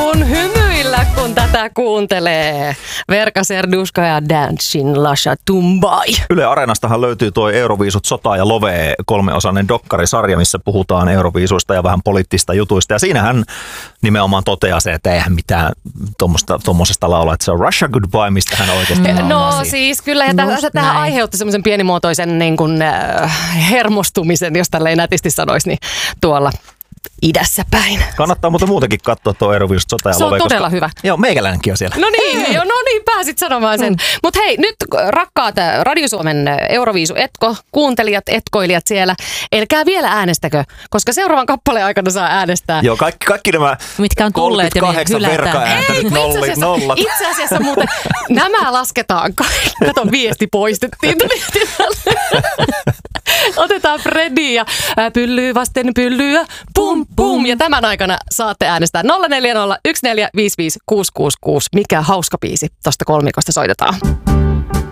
kuin hymyillä, kun tätä kuuntelee. Verka Serduska ja Dancing Lasha Tumbai. Yle Areenastahan löytyy tuo Euroviisut Sota ja Love -kolmeosainen dokkarisarja, missä puhutaan Euroviisuista ja vähän poliittista jutuista. Ja siinähän nimenomaan toteaa se, että eihän mitään tuommoisesta laulaa, että se on Russia Goodbye, mistä hän oikeasti No siis kyllä, ja tähän aiheutti semmoisen pienimuotoisen niin kuin, hermostumisen, jos tälleen nätisti sanoisi, niin tuolla idässä päin. Kannattaa mutta muutenkin katsoa tuo Euroviisut Sota ja Love. Se on todella hyvä. Joo, meikäläinenkin on siellä. No niin, pääsit sanomaan sen. Mutta hei, nyt rakkaat Radio Suomen Euroviisu-kuuntelijat, etkoilijat siellä, älkää vielä äänestäkö, koska seuraavan kappaleen aikana saa äänestää. Joo, kaikki nämä mitkä on tulleet 38 verka-ääntä nyt nollat. Itse asiassa muuten nämä lasketaan. Kato, viesti poistettiin. Otetaan Freddy ja pyllyy vasten pyllyä, pum pum. Ja tämän aikana saatte äänestää 040 1455 666. Mikä hauska biisi tosta kolmikosta soitetaan.